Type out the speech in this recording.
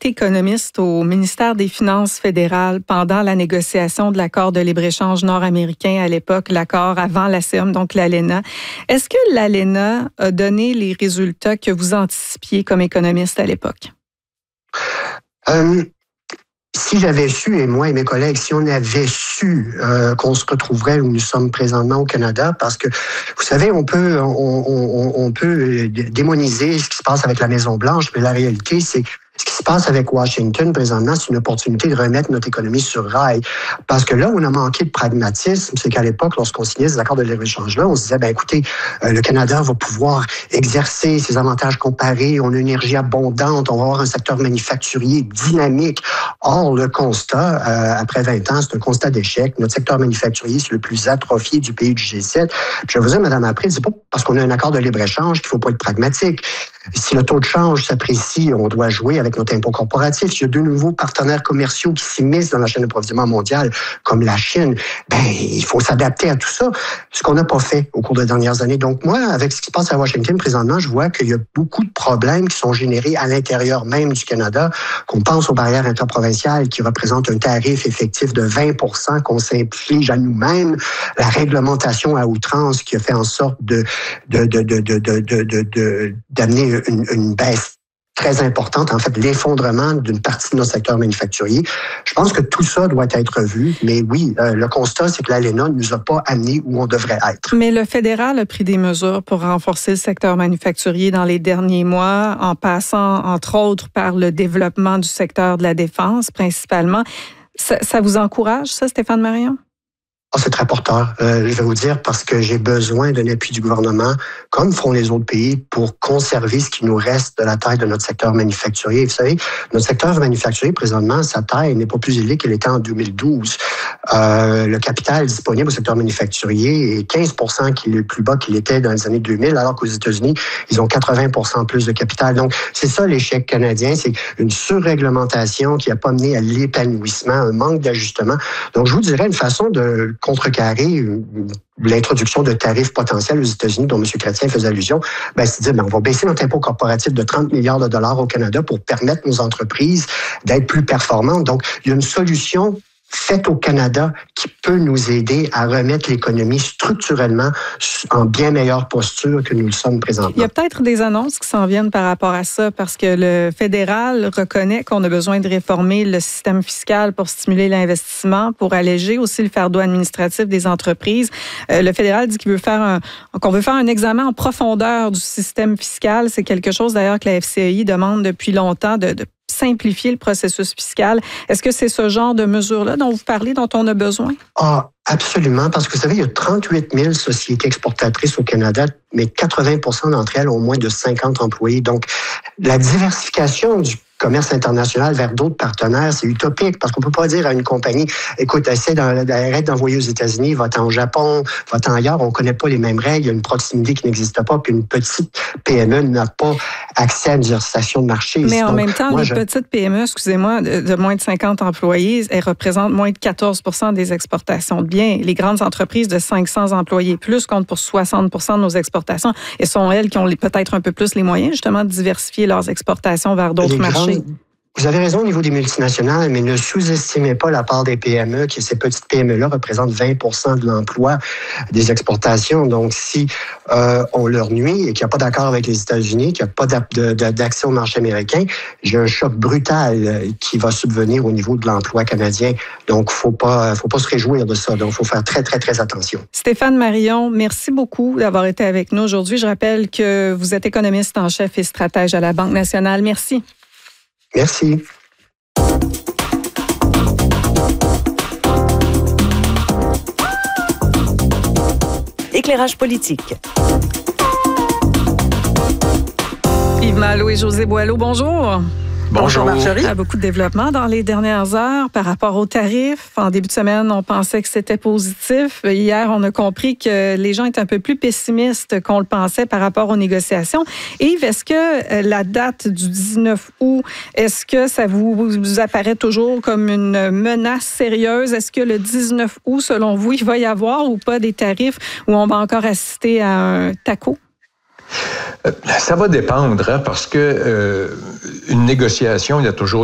été économiste au ministère des Finances fédérales pendant la négociation de l'accord de libre-échange nord-américain à l'époque, l'accord avant l'ACEM, donc l'ALENA. Est-ce que l'ALENA a donné les résultats que vous anticipiez comme économiste à l'époque? Si j'avais su, et moi et mes collègues, si on avait su qu'on se retrouverait où nous sommes présentement au Canada, parce que, vous savez, on peut démoniser ce qui se passe avec la Maison-Blanche, mais la réalité, c'est ce qui se passe avec Washington présentement, c'est une opportunité de remettre notre économie sur rail. Parce que là où on a manqué de pragmatisme, c'est qu'à l'époque, lorsqu'on signait ces accords de libre-échange-là, on se disait, écoutez, le Canada va pouvoir exercer ses avantages comparés, on a une énergie abondante, on va avoir un secteur manufacturier dynamique. Or, le constat, après 20 ans, c'est un constat d'échec. Notre secteur manufacturier, c'est le plus atrophié du pays du G7. Puis je vais vous dire, Mme April, c'est pas parce qu'on a un accord de libre-échange qu'il faut pas être pragmatique. Si le taux de change s'apprécie, on doit jouer avec notre impôt corporatif. S'il y a de nouveaux partenaires commerciaux qui s'immiscent dans la chaîne d'approvisionnement mondiale, comme la Chine, il faut s'adapter à tout ça, ce qu'on n'a pas fait au cours des dernières années. Donc moi, avec ce qui se passe à Washington présentement, je vois qu'il y a beaucoup de problèmes qui sont générés à l'intérieur même du Canada, qu'on pense aux barrières interprovinciales qui représentent un tarif effectif de 20% qu'on s'inflige à nous-mêmes, la réglementation à outrance qui a fait en sorte d'amener une baisse très importante, en fait, l'effondrement d'une partie de notre secteur manufacturier. Je pense que tout ça doit être revu, mais oui, le constat, c'est que l'ALENA ne nous a pas amenés où on devrait être. Mais le fédéral a pris des mesures pour renforcer le secteur manufacturier dans les derniers mois, en passant, entre autres, par le développement du secteur de la défense, principalement. Ça vous encourage, ça, Stéphane Marion? C'est très porteur, je vais vous dire, parce que j'ai besoin d'un appui du gouvernement, comme font les autres pays, pour conserver ce qui nous reste de la taille de notre secteur manufacturier. Vous savez, notre secteur manufacturier, présentement, sa taille n'est pas plus élevée qu'elle était en 2012. Le capital disponible au secteur manufacturier est 15% qui est plus bas qu'il était dans les années 2000, alors qu'aux États-Unis, ils ont 80% plus de capital. Donc, c'est ça l'échec canadien, c'est une surréglementation qui n'a pas mené à l'épanouissement, un manque d'ajustement. Donc, je vous dirais une façon de contrecarrer l'introduction de tarifs potentiels aux États-Unis dont M. Chrétien faisait allusion, c'est de dire, on va baisser notre impôt corporatif de 30 milliards de dollars au Canada pour permettre nos entreprises d'être plus performantes. Donc, il y a une solution faite au Canada qui peut nous aider à remettre l'économie structurellement en bien meilleure posture que nous le sommes présentement. Il y a peut-être des annonces qui s'en viennent par rapport à ça parce que le fédéral reconnaît qu'on a besoin de réformer le système fiscal pour stimuler l'investissement, pour alléger aussi le fardeau administratif des entreprises. Le fédéral dit qu'on veut faire un examen en profondeur du système fiscal. C'est quelque chose d'ailleurs que la FCI demande depuis longtemps de simplifier le processus fiscal. Est-ce que c'est ce genre de mesures-là dont vous parlez, dont on a besoin? Absolument, parce que vous savez, il y a 38 000 sociétés exportatrices au Canada, mais 80% d'entre elles ont moins de 50 employés. Donc, la diversification du commerce international vers d'autres partenaires, c'est utopique parce qu'on peut pas dire à une compagnie, écoute, arrête d'envoyer aux États-Unis, va-t'en au Japon, va-t'en ailleurs, on connaît pas les mêmes règles, il y a une proximité qui n'existe pas, puis une petite PME n'a pas accès à une diversification de marché. Mais en même temps, les petites PME, excusez-moi, de moins de 50 employés, elles représentent moins de 14% des exportations de biens. Les grandes entreprises de 500 employés plus comptent pour 60% de nos exportations et sont elles qui ont peut-être un peu plus les moyens, justement, de diversifier leurs exportations vers d'autres marchés. Vous avez raison au niveau des multinationales, mais ne sous-estimez pas la part des PME, qui ces petites PME-là représentent 20% de l'emploi des exportations. Donc, si on leur nuit et qu'il n'y a pas d'accord avec les États-Unis, qu'il n'y a pas d'accès au marché américain, j'ai un choc brutal qui va subvenir au niveau de l'emploi canadien. Donc, faut pas se réjouir de ça. Donc, il faut faire très, très, très attention. Stéphane Marion, merci beaucoup d'avoir été avec nous aujourd'hui. Je rappelle que vous êtes économiste en chef et stratège à la Banque nationale. Merci. Merci. Éclairage politique. Yves Malo et José Boileau, bonjour. Bonjour Marjorie. Il y a beaucoup de développement dans les dernières heures par rapport aux tarifs. En début de semaine, on pensait que c'était positif. Hier, on a compris que les gens étaient un peu plus pessimistes qu'on le pensait par rapport aux négociations. Yves, est-ce que la date du 19 août, est-ce que ça vous apparaît toujours comme une menace sérieuse? Est-ce que le 19 août, selon vous, il va y avoir ou pas des tarifs où on va encore assister à un taco? Ça va dépendre, parce que une négociation, il y a toujours